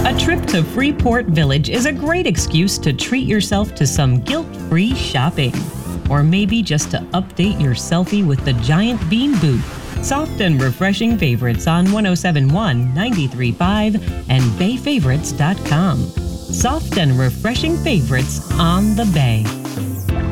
A trip to Freeport Village is a great excuse to treat yourself to some guilt-free shopping. Or maybe just to update your selfie with the Giant Bean booth. Soft and refreshing favorites on 1071, 93.5, and bayfavorites.com. Soft and refreshing favorites on the Bay.